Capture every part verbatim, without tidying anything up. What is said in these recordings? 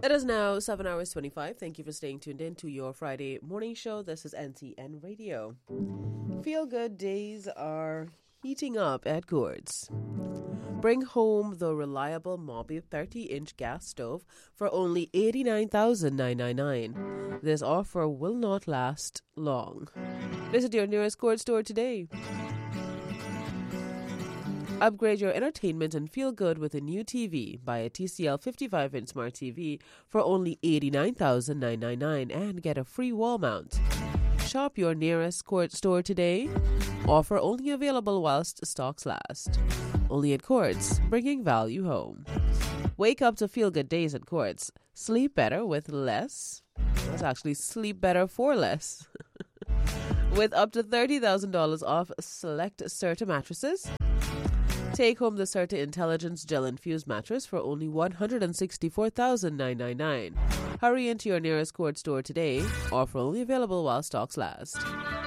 It is now seven hours twenty-five. Thank you for staying tuned in to your Friday morning show. This is N T N Radio. Feel good days are heating up at Courts. Bring home the reliable Mobby thirty-inch gas stove for only eighty-nine thousand nine hundred ninety-nine dollars. This offer will not last long. Visit your nearest Court store today. Upgrade your entertainment and feel good with a new T V. Buy a T C L fifty-five inch Smart T V for only eighty-nine thousand nine hundred ninety-nine dollars and get a free wall mount. Shop your nearest Court store today. Offer only available whilst stocks last. Only at Courts, bringing value home. Wake up to feel good days at Courts. Sleep better with less. That's actually sleep better for less. With up to thirty thousand dollars off select Serta mattresses. Take home the Serta Intelligence Gel Infused Mattress for only one hundred sixty-four thousand nine hundred ninety-nine dollars. Hurry into your nearest Court store today. Offer only available while stocks last.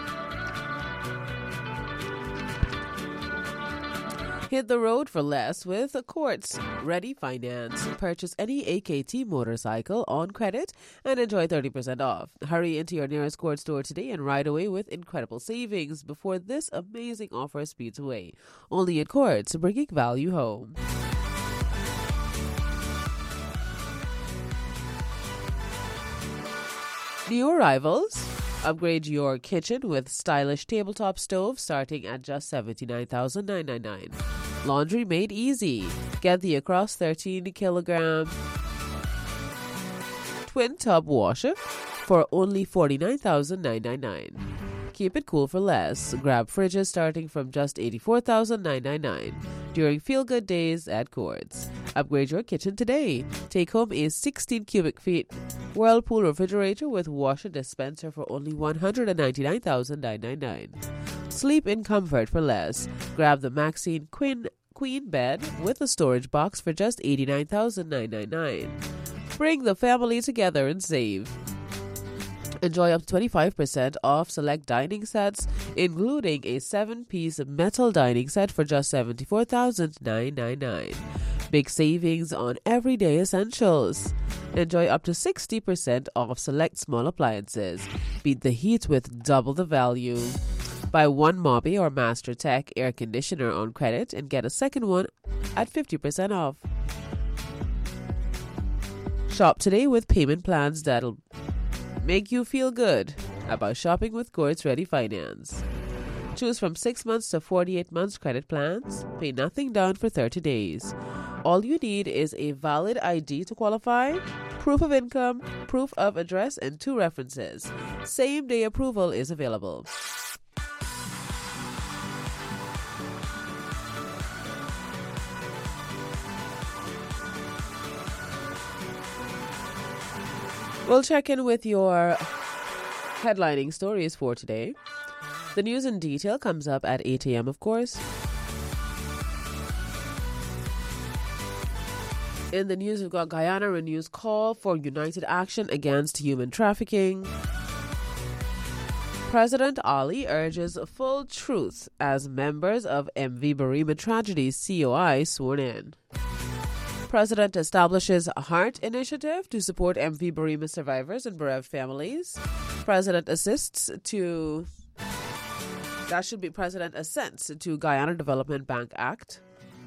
Hit the road for less with Courts Ready Finance. Purchase any A K T motorcycle on credit and enjoy thirty percent off. Hurry into your nearest Court store today and ride away with incredible savings before this amazing offer speeds away. Only at Courts, bringing value home. New arrivals. Upgrade your kitchen with stylish tabletop stove starting at just seventy-nine thousand nine hundred ninety-nine dollars. Laundry made easy. Get the Across thirteen kilogram twin tub washer for only forty-nine thousand nine hundred ninety-nine dollars. Keep it cool for less. Grab fridges starting from just eighty-four thousand nine hundred ninety-nine dollars during Feel Good Days at Courts. Upgrade your kitchen today. Take home a sixteen cubic feet Whirlpool refrigerator with washer dispenser for only one hundred ninety-nine thousand nine hundred ninety-nine dollars. Sleep in comfort for less. Grab the Maxine Queen Queen bed with a storage box for just eighty-nine thousand nine hundred ninety-nine dollars. Bring the family together and save. Enjoy up to twenty-five percent off select dining sets, including a seven-piece metal dining set for just seventy-four thousand nine hundred ninety-nine dollars. Big savings on everyday essentials. Enjoy up to sixty percent off select small appliances. Beat the heat with double the value. Buy one Mobby or Master Tech air conditioner on credit and get a second one at fifty percent off. Shop today with payment plans that'll make you feel good about shopping with Courts Ready Finance. Choose from six months to forty-eight months credit plans. Pay nothing down for thirty days. All you need is a valid I D to qualify, proof of income, proof of address, and two references. Same-day approval is available. We'll check in with your headlining stories for today. The news in detail comes up at eight a.m., of course. In the news, we've got Guyana renews call for united action against human trafficking. President Ali urges full truth as members of M V Barima tragedy C O I sworn in. President establishes a Heart Initiative to support M V Barima survivors and bereaved families. President assists to... That should be President assents to Guyana Development Bank Act.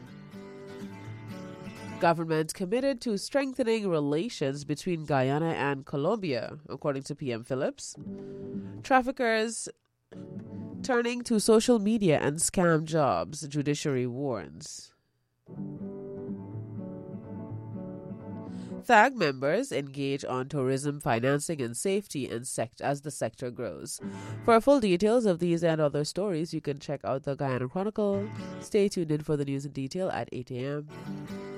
Government committed to strengthening relations between Guyana and Colombia, according to P M Phillips. Traffickers turning to social media and scam jobs, judiciary warns. T A G members engage on tourism financing and safety and sect- as the sector grows. For full details of these and other stories, you can check out the Guyana Chronicle. Stay tuned in for the news in detail at eight a.m.